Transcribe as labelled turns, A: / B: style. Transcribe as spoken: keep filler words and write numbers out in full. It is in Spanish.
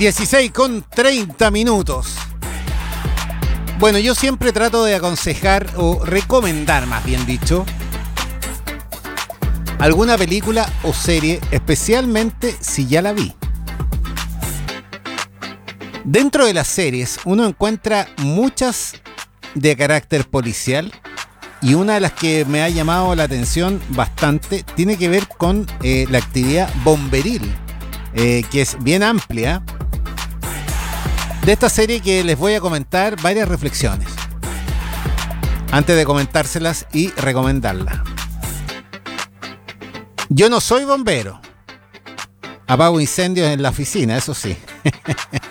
A: dieciséis con treinta minutos. Bueno, yo siempre trato de aconsejar o recomendar, más bien dicho, alguna película o serie, especialmente si ya la vi. Dentro de las series uno encuentra muchas de carácter policial, y una de las que me ha llamado la atención bastante tiene que ver con eh, la actividad bomberil, eh, que es bien amplia. De esta serie que les voy a comentar varias reflexiones antes de comentárselas y recomendarla. Yo no soy bombero. Apago incendios en la oficina, eso sí.